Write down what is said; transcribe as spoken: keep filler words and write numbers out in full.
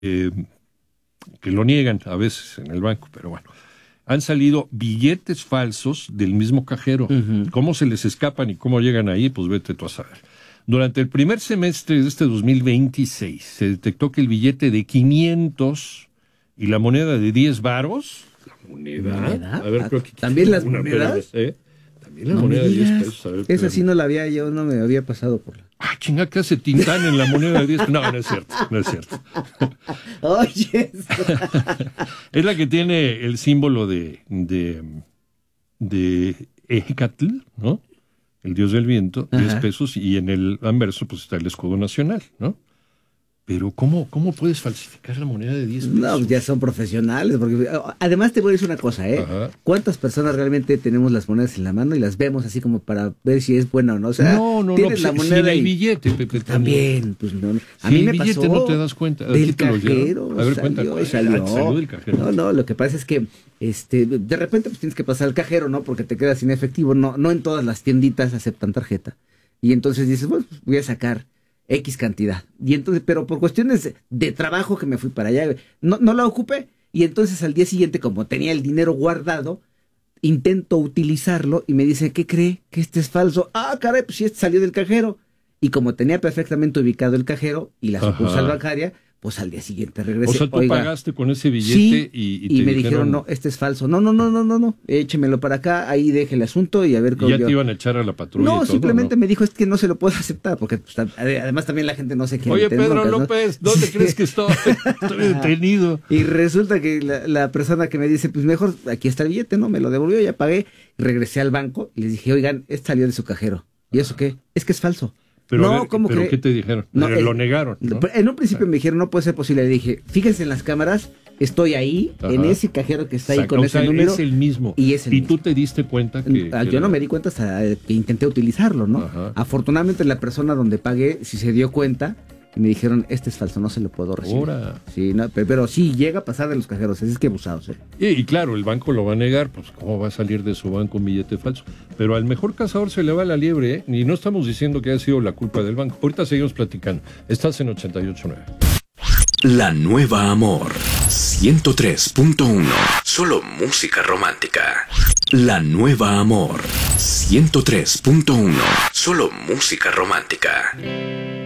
eh, que lo niegan a veces en el banco, pero bueno. Han salido billetes falsos del mismo cajero. Uh-huh. ¿Cómo se les escapan y cómo llegan ahí? Pues vete tú a saber. Durante el primer semestre de este dos mil veintiséis se detectó que el billete de quinientos y la moneda de diez varos... ¿La moneda? ¿Moneda? A ver, creo que... ¿También las monedas? ¿Eh? También la no moneda de diez pesos. A ver, esa sí no la había, yo no me había pasado por la... Ah, chinga, ¿qué hace Tintán en la moneda de diez? No, no es cierto, no es cierto. Oye. Es la que tiene el símbolo de, de, de Ejecatl, ¿no? El dios del viento, Ajá. diez pesos, y en el anverso pues está el escudo nacional, ¿no? Pero ¿cómo, cómo puedes falsificar la moneda de diez pesos? No, ya son profesionales, porque además te voy a decir una cosa, ¿eh? Ajá. ¿Cuántas personas realmente tenemos las monedas en la mano y las vemos así como para ver si es buena o no? O sea, no, no, tienes no, la moneda sin y... el billete, Pepe. También, pues no. A si mí me el billete pasó no te das cuenta. del cajero, a ver, salió, cuenta, salió. salió del cajero. No, no, lo que pasa es que este, de repente pues tienes que pasar al cajero, ¿no? Porque te quedas sin efectivo, no, no en todas las tienditas aceptan tarjeta. Y entonces dices, bueno, pues voy a sacar X cantidad. Y entonces, pero por cuestiones de, de trabajo que me fui para allá, no, no la ocupé. Y entonces al día siguiente, como tenía el dinero guardado, intento utilizarlo y me dice, ¿qué cree? Que este es falso. Ah, caray, pues si este salió del cajero. Y como tenía perfectamente ubicado el cajero y la sucursal bancaria, pues al día siguiente regresé. O sea, tú Oiga, pagaste con ese billete sí, y, y, y te me dijeron, dijeron, no, este es falso. No, no, no, no, no, no, échemelo para acá, ahí deje el asunto y a ver cómo. ¿Y ya yo... te iban a echar a la patrulla? No, y todo, simplemente ¿no? me dijo, es que no se lo puedo aceptar, porque pues, además también la gente no se quiere. Oye, Pedro López, ¿no? ¿dónde crees que estoy? Estoy detenido. Y resulta que la, la persona que me dice, pues mejor, aquí está el billete, ¿no? Me lo devolvió, ya pagué, regresé al banco y les dije, oigan, este salió de su cajero. ¿Y eso qué? Es que es falso. Pero, no, ver, ¿cómo ¿pero que? qué te dijeron? No, eh, lo negaron, ¿no? En un principio me dijeron, no puede ser posible. Le dije, fíjense en las cámaras, estoy ahí, Ajá. en ese cajero que está ahí o sea, con o ese sea, número. Es el mismo. Y, es el y mismo. tú te diste cuenta que... Ah, que yo era... no me di cuenta hasta que intenté utilizarlo, ¿no? Ajá. Afortunadamente la persona donde pagué, si se dio cuenta, y me dijeron, este es falso, no se lo puedo recibir. Ahora. Sí, no, pero, pero sí, llega a pasar de los cajeros, es que abusados. ¿eh? Y, y claro, el banco lo va a negar, pues ¿cómo va a salir de su banco un billete falso? Pero al mejor cazador se le va la liebre, ¿eh? Y no estamos diciendo que haya sido la culpa del banco. Ahorita seguimos platicando. Estás en ochenta y ocho punto nueve. La Nueva Amor, ciento tres punto uno. Solo música romántica. La Nueva Amor, ciento tres punto uno. Solo música romántica.